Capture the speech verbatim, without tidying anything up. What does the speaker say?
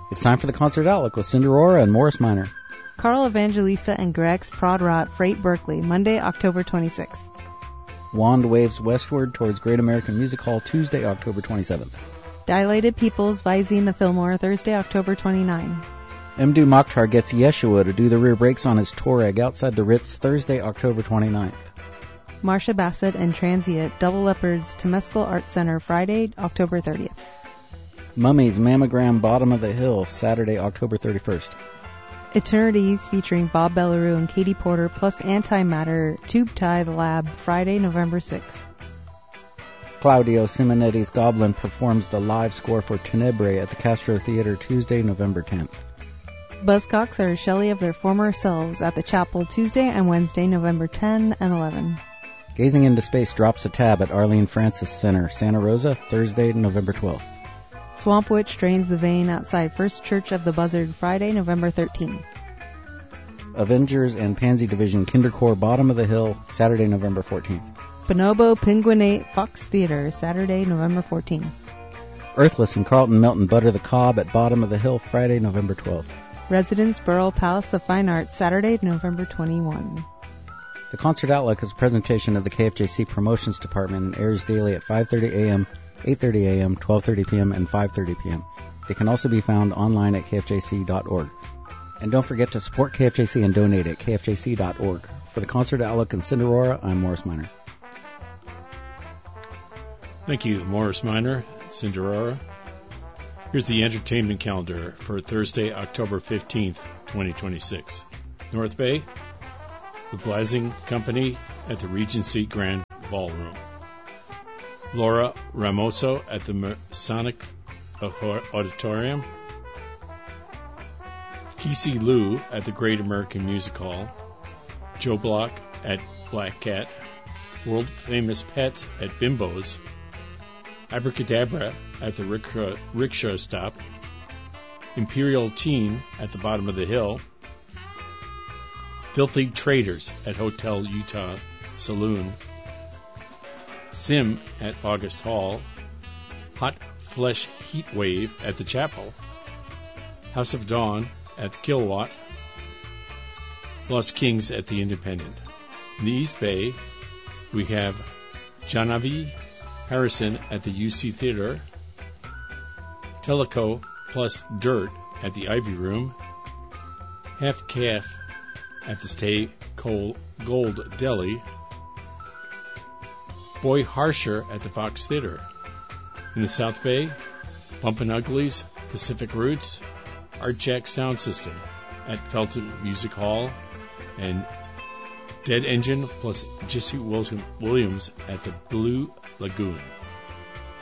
It's time for the Concert Outlook with Cindy Aurora and Morris Minor. Carl Evangelista and Greg's Prod Rot Freight Berkeley, Monday, October twenty-sixth. Wand waves westward towards Great American Music Hall, Tuesday, October twenty-seventh. Dilated Peoples Vising the Fillmore, Thursday, October twenty-ninth. Mdu Mokhtar gets Yeshua to do the rear brakes on his Touareg outside the Ritz, Thursday, October twenty-ninth. Marsha Bassett and Transient Double Leopards Temescal Art Center, Friday, October thirtieth. Mummies Mammogram Bottom of the Hill, Saturday, October thirty-first. Eternities featuring Bob Bellarue and Katie Porter plus Antimatter Tube Tie the Lab, Friday, November sixth. Claudio Simonetti's Goblin performs the live score for Tenebrae at the Castro Theater, Tuesday, November tenth. Buzzcocks are a Shelley of their former selves at the Chapel, Tuesday and Wednesday, November tenth and eleventh. Gazing into Space drops a tab at Arlene Francis Center, Santa Rosa, Thursday, November twelfth. Swamp Witch drains the vein outside First Church of the Buzzard, Friday, November thirteenth. Avengers and Pansy Division Kindercore Bottom of the Hill, Saturday, November fourteenth. Bonobo Penguinate Fox Theater, Saturday, November fourteenth. Earthless and Carlton Melton Butter the Cobb at Bottom of the Hill, Friday, November twelfth. Residence Burrell Palace of Fine Arts, Saturday, November twenty-first. The Concert Outlook is a presentation of the K F J C Promotions Department and airs daily at five thirty a.m., eight thirty a.m., twelve thirty p.m., and five thirty p.m. It can also be found online at k f j c dot org. And don't forget to support K F J C and donate at k f j c dot org. For the Concert Outlook and Cindy Aurora, I'm Morris Minor. Thank you, Morris Minor, Cindy Aurora. Here's the entertainment calendar for Thursday, October fifteenth, twenty twenty-six. North Bay, The Blasing Company at the Regency Grand Ballroom. Laura Ramoso at the Masonic Auditorium. Kesey Lou at the Great American Music Hall. Joe Block at Black Cat. World Famous Pets at Bimbo's. Abracadabra at the rickshaw, rickshaw stop. Imperial Teen at the Bottom of the Hill. Filthy Traders at Hotel Utah Saloon. Sim at August Hall. Hot Flesh Heat Wave at the Chapel. House of Dawn at the Kilowatt. Lost Kings at the Independent. In the East Bay, we have Janavi Harrison at the U C Theater. Teleco plus Dirt at the Ivy Room. Half Calf at the Stay Cold Gold Deli. Boy Harsher at the Fox Theater. In the South Bay, Bumpin' Uglies, Pacific Roots, Art Jack Sound System at Felton Music Hall, and Dead Engine plus Jesse Williams at the Blue Lagoon.